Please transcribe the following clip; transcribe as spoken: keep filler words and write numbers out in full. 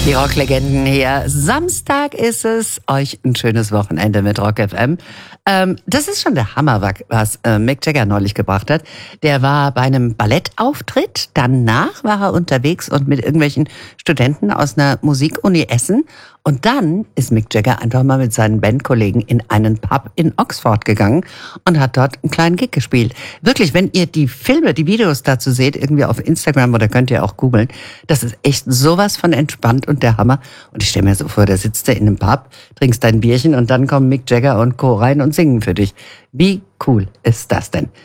Die Rocklegenden hier. Samstag ist es. Euch ein schönes Wochenende mit Rock F M. Ähm, das ist schon der Hammer, was äh, Mick Jagger neulich gebracht hat. Der war bei einem Ballettauftritt. Danach war er unterwegs und mit irgendwelchen Studenten aus einer Musikuni Essen. Und dann ist Mick Jagger einfach mal mit seinen Bandkollegen in einen Pub in Oxford gegangen und hat dort einen kleinen Gig gespielt. Wirklich, wenn ihr die Filme, die Videos dazu seht, irgendwie auf Instagram oder könnt ihr auch googeln, das ist echt sowas von entspannt und der Hammer. Und ich stelle mir so vor, da sitzt du in einem Pub, trinkst dein Bierchen und dann kommen Mick Jagger und Co. rein und singen für dich. Wie cool ist das denn?